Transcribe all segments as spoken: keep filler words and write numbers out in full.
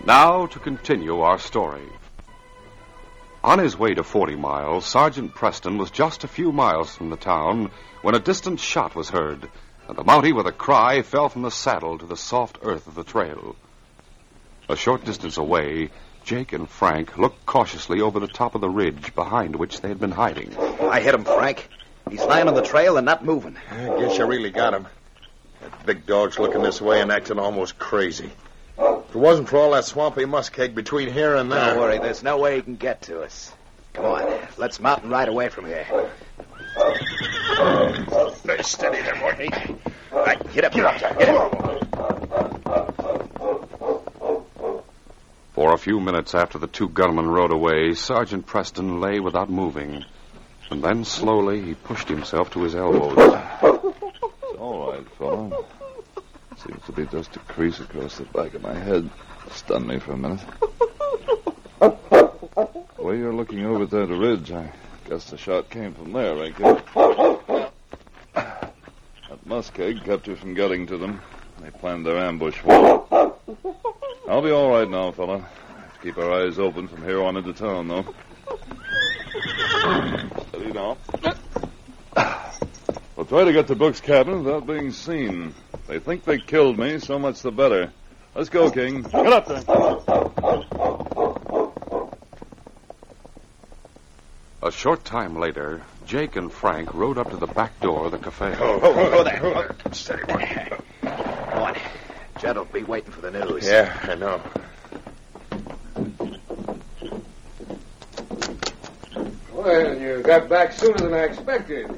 Now to continue our story. On his way to Forty Mile, Sergeant Preston was just a few miles from the town when a distant shot was heard, and the Mountie, with a cry, fell from the saddle to the soft earth of the trail. A short distance away, Jake and Frank looked cautiously over the top of the ridge behind which they had been hiding. I hit him, Frank. He's lying on the trail and not moving. I guess you really got him. That big dog's looking this way and acting almost crazy. If it wasn't for all that swampy muskeg between here and there... Don't worry, there's no way he can get to us. Come on, let's mount and ride away from here. Stay steady there, Morty. All right, get up, get up, get up. For a few minutes after the two gunmen rode away, Sergeant Preston lay without moving. And then slowly he pushed himself to his elbows. It's all right, fellow. Seems to be just a crease across the back of my head. Stunned me for a minute. The way you're looking over at that ridge, I guess the shot came from there, right, kid? That muskeg kept you from getting to them. They planned their ambush for you. I'll be all right now, fella. Have to keep our eyes open from here on into town, though. Steady now. We'll try to get to Brooks' cabin without being seen. If they think they killed me, so much the better. Let's go, King. Get up there. A short time later, Jake and Frank rode up to the back door of the cafe. Oh, oh, oh, oh there. Oh, steady, Morty. Come on. Judd will be waiting for the news. Yeah, I know. Well, you got back sooner than I expected.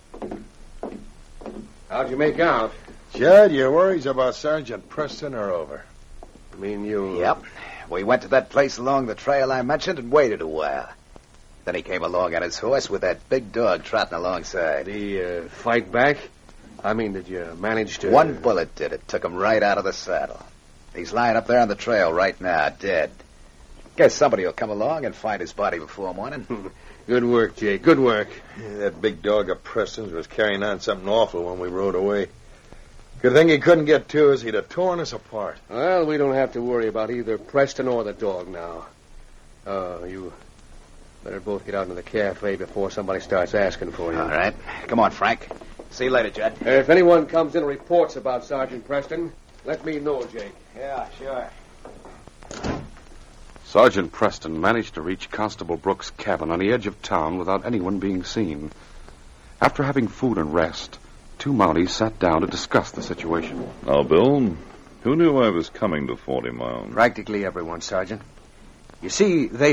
How'd you make out? Judd, your worries about Sergeant Preston are over. I mean, you... Yep. We went to that place along the trail I mentioned and waited a while. Then he came along on his horse with that big dog trotting alongside. The uh, fight back? I mean, did you manage to... One bullet did it. Took him right out of the saddle. He's lying up there on the trail right now, dead. Guess somebody will come along and find his body before morning. Good work, Jake. Good work. Yeah, that big dog of Preston's was carrying on something awful when we rode away. Good thing he couldn't get to us. He'd have torn us apart. Well, we don't have to worry about either Preston or the dog now. Uh, you better both get out into the cafe before somebody starts asking for you. All right. Come on, Frank. See you later, Judd. Uh, if anyone comes in and reports about Sergeant Preston, let me know, Jake. Yeah, sure. Sergeant Preston managed to reach Constable Brooks' cabin on the edge of town without anyone being seen. After having food and rest, two Mounties sat down to discuss the situation. Now, Bill, who knew I was coming to Forty Mile? Practically everyone, Sergeant. You see, they